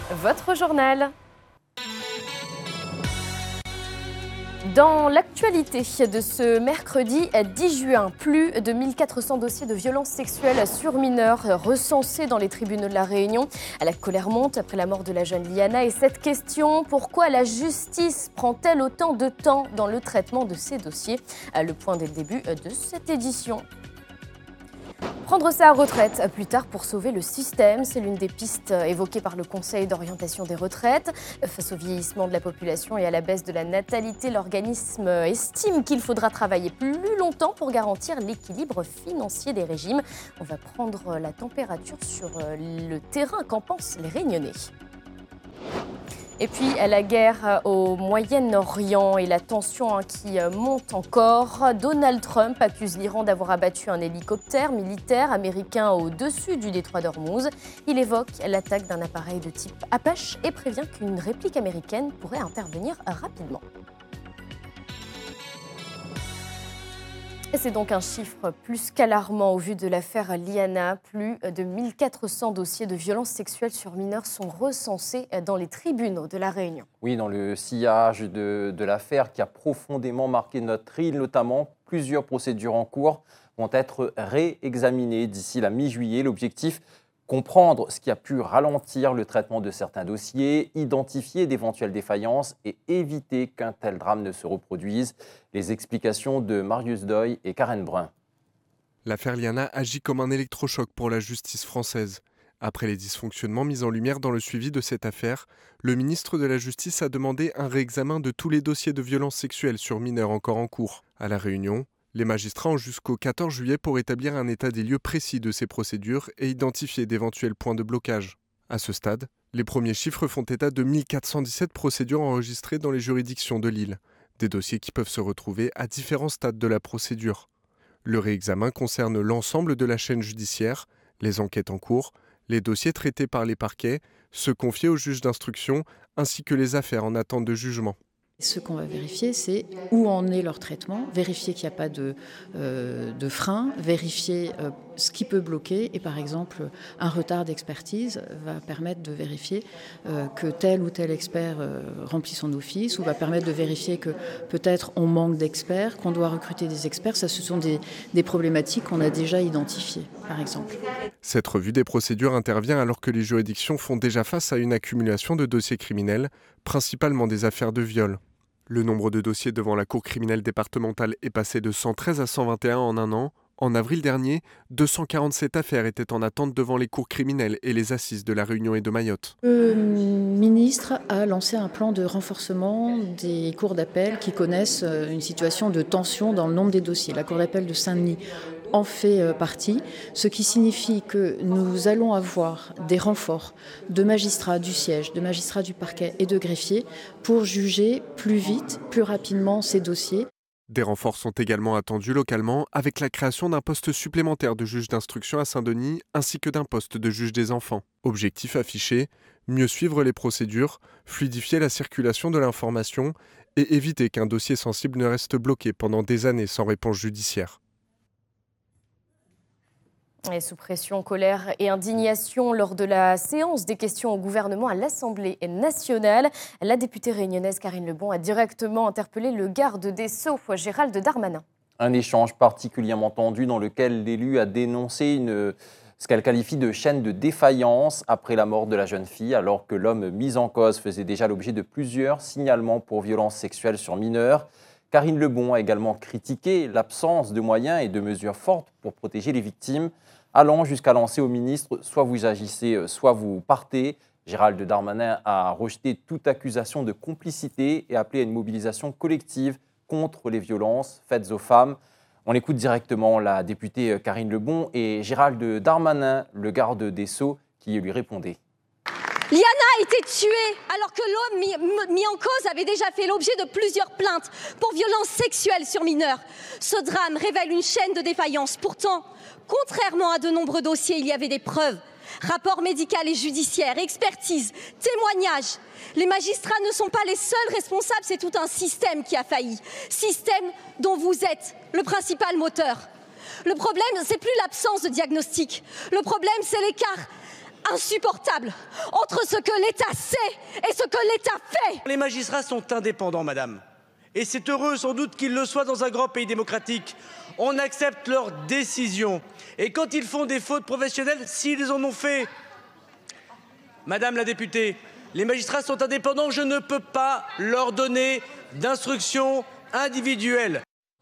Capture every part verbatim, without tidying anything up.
Votre journal. Dans l'actualité de ce mercredi dix juin, plus de mille quatre cents dossiers de violences sexuelles sur mineurs recensés dans les tribunaux de la Réunion. La colère monte après la mort de la jeune Liana et cette question, pourquoi la justice prend-elle autant de temps dans le traitement de ces dossiers? Le point dès le début de cette édition. Prendre sa retraite plus tard pour sauver le système, c'est l'une des pistes évoquées par le Conseil d'orientation des retraites. Face au vieillissement de la population et à la baisse de la natalité, l'organisme estime qu'il faudra travailler plus longtemps pour garantir l'équilibre financier des régimes. On va prendre la température sur le terrain. Qu'en pensent les Réunionnais ? Et puis la guerre au Moyen-Orient et la tension qui monte encore. Donald Trump accuse l'Iran d'avoir abattu un hélicoptère militaire américain au-dessus du détroit d'Ormuz. Il évoque l'attaque d'un appareil de type Apache et prévient qu'une réplique américaine pourrait intervenir rapidement. Et c'est donc un chiffre plus qu'alarmant au vu de l'affaire Liana. Plus de mille quatre cents dossiers de violences sexuelles sur mineurs sont recensés dans les tribunaux de la Réunion. Oui, dans le sillage de, de l'affaire qui a profondément marqué notre île, notamment, plusieurs procédures en cours vont être réexaminées d'ici la mi-juillet. L'objectif, comprendre ce qui a pu ralentir le traitement de certains dossiers, identifier d'éventuelles défaillances et éviter qu'un tel drame ne se reproduise. Les explications de Marius Doy et Karen Brun. L'affaire Liana agit comme un électrochoc pour la justice française. Après les dysfonctionnements mis en lumière dans le suivi de cette affaire, le ministre de la Justice a demandé un réexamen de tous les dossiers de violences sexuelles sur mineurs encore en cours. À La Réunion, les magistrats ont jusqu'au quatorze juillet pour établir un état des lieux précis de ces procédures et identifier d'éventuels points de blocage. À ce stade, les premiers chiffres font état de mille quatre cent dix-sept procédures enregistrées dans les juridictions de l'île. Des dossiers qui peuvent se retrouver à différents stades de la procédure. Le réexamen concerne l'ensemble de la chaîne judiciaire, les enquêtes en cours, les dossiers traités par les parquets, ceux confiés aux juges d'instruction, ainsi que les affaires en attente de jugement. Ce qu'on va vérifier, c'est où en est leur traitement, vérifier qu'il n'y a pas de, euh, de frein, vérifier euh, ce qui peut bloquer. Et par exemple, un retard d'expertise va permettre de vérifier euh, que tel ou tel expert euh, remplit son office, ou va permettre de vérifier que peut-être on manque d'experts, qu'on doit recruter des experts. Ça, ce sont des, des problématiques qu'on a déjà identifiées, par exemple. Cette revue des procédures intervient alors que les juridictions font déjà face à une accumulation de dossiers criminels, principalement des affaires de viol. Le nombre de dossiers devant la Cour criminelle départementale est passé de cent treize à cent vingt et un en un an. En avril dernier, deux cent quarante-sept affaires étaient en attente devant les cours criminelles et les assises de La Réunion et de Mayotte. Le ministre a lancé un plan de renforcement des cours d'appel qui connaissent une situation de tension dans le nombre des dossiers. La Cour d'appel de Saint-Denis en fait partie, ce qui signifie que nous allons avoir des renforts de magistrats du siège, de magistrats du parquet et de greffiers pour juger plus vite, plus rapidement ces dossiers. Des renforts sont également attendus localement avec la création d'un poste supplémentaire de juge d'instruction à Saint-Denis ainsi que d'un poste de juge des enfants. Objectif affiché, mieux suivre les procédures, fluidifier la circulation de l'information et éviter qu'un dossier sensible ne reste bloqué pendant des années sans réponse judiciaire. Et sous pression, colère et indignation lors de la séance des questions au gouvernement à l'Assemblée nationale, la députée réunionnaise Karine Lebon a directement interpellé le garde des Sceaux, Gérald Darmanin. Un échange particulièrement tendu dans lequel l'élu a dénoncé une, ce qu'elle qualifie de chaîne de défaillance après la mort de la jeune fille, alors que l'homme mis en cause faisait déjà l'objet de plusieurs signalements pour violences sexuelles sur mineurs. Karine Lebon a également critiqué l'absence de moyens et de mesures fortes pour protéger les victimes, allant jusqu'à lancer au ministre « soit vous agissez, soit vous partez ». Gérald Darmanin a rejeté toute accusation de complicité et appelé à une mobilisation collective contre les violences faites aux femmes. On écoute directement la députée Karine Lebon et Gérald Darmanin, le garde des Sceaux, qui lui répondait. Liana a été tuée alors que l'homme mis, mis en cause avait déjà fait l'objet de plusieurs plaintes pour violences sexuelles sur mineurs. Ce drame révèle une chaîne de défaillance. Pourtant, contrairement à de nombreux dossiers, il y avait des preuves. Rapport médical et judiciaire, expertise, témoignages. Les magistrats ne sont pas les seuls responsables, c'est tout un système qui a failli. Système dont vous êtes le principal moteur. Le problème, c'est plus l'absence de diagnostic. Le problème, c'est l'écart insupportable entre ce que l'État sait et ce que l'État fait. Les magistrats sont indépendants, madame. Et c'est heureux sans doute qu'ils le soient dans un grand pays démocratique. On accepte leurs décisions. Et quand ils font des fautes professionnelles, s'ils en ont fait, madame la députée, les magistrats sont indépendants, je ne peux pas leur donner d'instructions individuelles.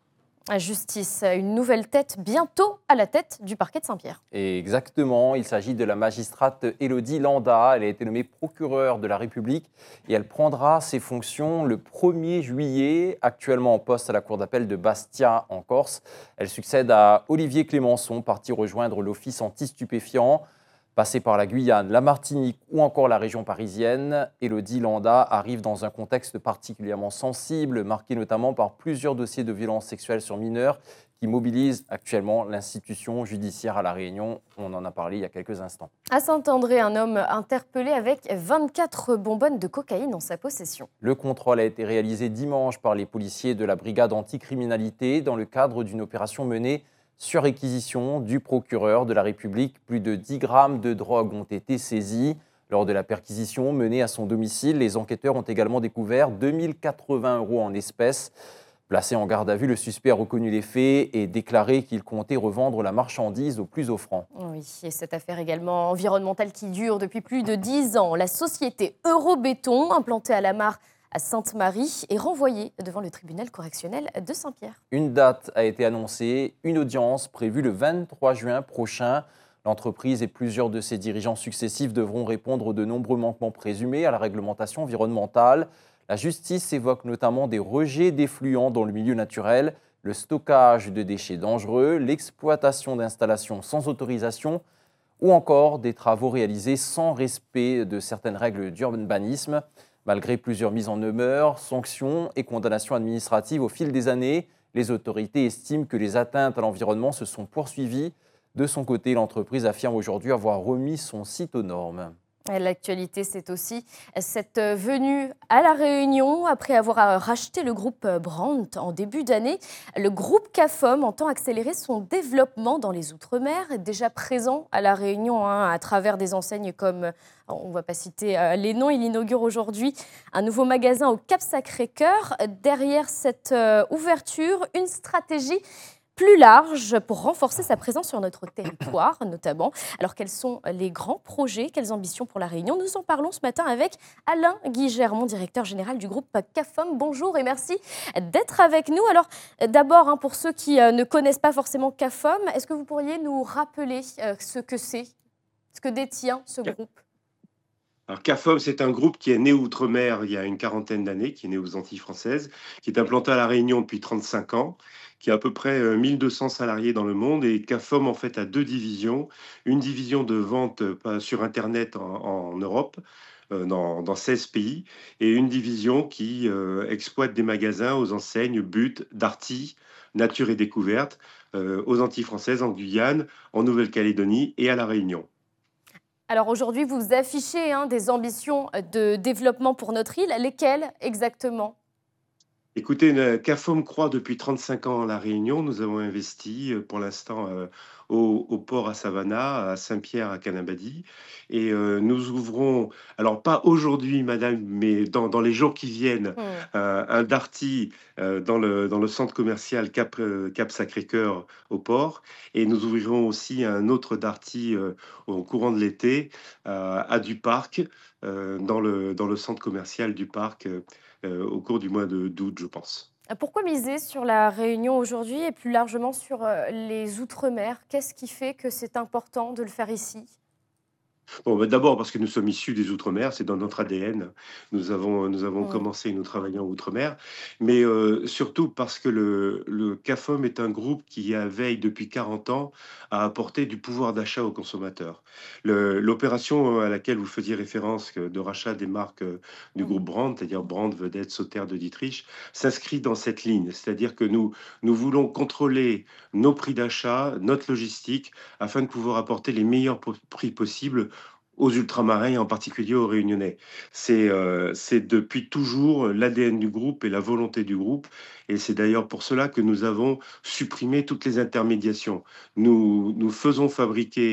La justice, une nouvelle tête bientôt à la tête du parquet de Saint-Pierre. Et exactement, il s'agit de la magistrate Élodie Landa. Elle a été nommée procureure de la République et elle prendra ses fonctions le premier juillet, actuellement en poste à la cour d'appel de Bastia en Corse. Elle succède à Olivier Clémenceau, parti rejoindre l'office anti-stupéfiants. Passée par la Guyane, la Martinique ou encore la région parisienne, Élodie Landa arrive dans un contexte particulièrement sensible, marqué notamment par plusieurs dossiers de violences sexuelles sur mineurs qui mobilisent actuellement l'institution judiciaire à La Réunion. On en a parlé il y a quelques instants. À Saint-André, un homme interpellé avec vingt-quatre bonbonnes de cocaïne en sa possession. Le contrôle a été réalisé dimanche par les policiers de la brigade anticriminalité dans le cadre d'une opération menée sur réquisition du procureur de la République. Plus de dix grammes de drogue ont été saisis. Lors de la perquisition menée à son domicile, les enquêteurs ont également découvert deux mille quatre-vingts euros en espèces. Placé en garde à vue, le suspect a reconnu les faits et déclaré qu'il comptait revendre la marchandise au plus offrant. Oui, et cette affaire également environnementale qui dure depuis plus de dix ans. La société Eurobéton, implantée à la Mare, à Sainte-Marie, est renvoyée devant le tribunal correctionnel de Saint-Pierre. Une date a été annoncée, une audience prévue le vingt-trois juin prochain. L'entreprise et plusieurs de ses dirigeants successifs devront répondre aux de nombreux manquements présumés à la réglementation environnementale. La justice évoque notamment des rejets d'effluents dans le milieu naturel, le stockage de déchets dangereux, l'exploitation d'installations sans autorisation ou encore des travaux réalisés sans respect de certaines règles d'urbanisme. Malgré plusieurs mises en demeure, sanctions et condamnations administratives au fil des années, les autorités estiment que les atteintes à l'environnement se sont poursuivies. De son côté, l'entreprise affirme aujourd'hui avoir remis son site aux normes. L'actualité, c'est aussi cette venue à La Réunion. Après avoir racheté le groupe Brandt en début d'année, le groupe CAFOM entend accélérer son développement dans les Outre-mer, déjà présent à La Réunion hein, à travers des enseignes comme, on ne va pas citer euh, les noms, il inaugure aujourd'hui un nouveau magasin au Cap-Sacré-Cœur. Derrière cette euh, ouverture, une stratégie plus large pour renforcer sa présence sur notre territoire, notamment. Alors, quels sont les grands projets, quelles ambitions pour La Réunion? Nous en parlons ce matin avec Alain Guy-Germont, directeur général du groupe CAFOM. Bonjour et merci d'être avec nous. Alors, d'abord, hein, pour ceux qui euh, ne connaissent pas forcément CAFOM, est-ce que vous pourriez nous rappeler euh, ce que c'est, ce que détient ce groupe? Alors, CAFOM, c'est un groupe qui est né outre-mer il y a une quarantaine d'années, qui est né aux Antilles françaises, qui est implanté à La Réunion depuis trente-cinq ans, qui a à peu près mille deux cents salariés dans le monde. Et CAFOM, en fait, a deux divisions. Une division de vente sur Internet en, en Europe, euh, dans, dans seize pays, et une division qui euh, exploite des magasins aux enseignes But, Darty, Nature et Découverte, euh, aux Antilles françaises, en Guyane, en Nouvelle-Calédonie et à La Réunion. Alors aujourd'hui, vous affichez hein, des ambitions de développement pour notre île. Lesquelles exactement? Écoutez, CAFOM croît depuis trente-cinq ans à La Réunion. Nous avons investi pour l'instant euh, au, au port à Savannah, à Saint-Pierre, à Canabadi. Et euh, nous ouvrons, alors pas aujourd'hui, madame, mais dans, dans les jours qui viennent, mmh. euh, un Darty euh, dans, le, dans le centre commercial Cap, euh, Cap Sacré-Cœur au port. Et nous ouvrirons aussi un autre Darty euh, au courant de l'été euh, à Du Parc, euh, dans, le, dans le centre commercial du Parc. Euh, Euh, au cours du mois de, d'août, je pense. Pourquoi miser sur La Réunion aujourd'hui et plus largement sur euh, les Outre-mer? Qu'est-ce qui fait que c'est important de le faire ici? Bon, bah d'abord parce que nous sommes issus des Outre-mer, c'est dans notre A D N. Nous avons, nous avons mmh. commencé et nous travaillons en Outre-mer, mais euh, surtout parce que le, le CAFOM est un groupe qui a veille depuis quarante ans à apporter du pouvoir d'achat aux consommateurs. Le, l'opération à laquelle vous faisiez référence de rachat des marques du mmh. groupe Brandt, c'est-à-dire Brandt, Vedette, Sauterre de Dietrich, s'inscrit dans cette ligne. C'est-à-dire que nous, nous voulons contrôler nos prix d'achat, notre logistique, afin de pouvoir apporter les meilleurs prix possibles aux ultramarins et en particulier aux Réunionnais. C'est euh, c'est depuis toujours l'A D N du groupe et la volonté du groupe. Et c'est d'ailleurs pour cela que nous avons supprimé toutes les intermédiations. Nous, nous faisons fabriquer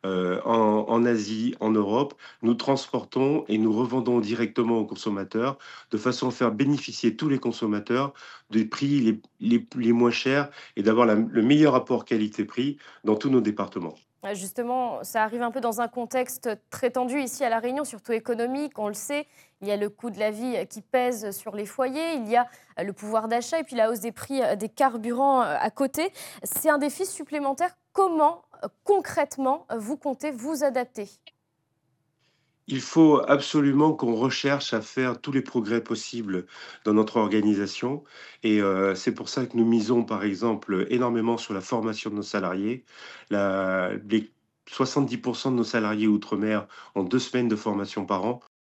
euh, en, en Asie, en Europe. Nous transportons et nous revendons directement aux consommateurs de façon à faire bénéficier tous les consommateurs des prix les, les, les moins chers et d'avoir la- le meilleur rapport qualité-prix dans tous nos départements. Euh, Justement, ça arrive un peu dans un contexte très tendu ici à La Réunion, surtout économique, on le sait. Il y a le coût de la vie qui pèse sur les foyers, il y a euh, le pouvoir d'achat et puis la hausse des prix euh, des carburants euh, à côté. C'est un défi supplémentaire. Comment, euh, concrètement, euh, vous comptez vous adapter? Il faut absolument qu'on recherche à faire tous les progrès possibles dans notre organisation et heu, c'est pour ça que nous misons, par exemple, énormément sur la formation de nos salariés. La les soixante-dix de nos salariés outre-mer ont deux semaines de formation par an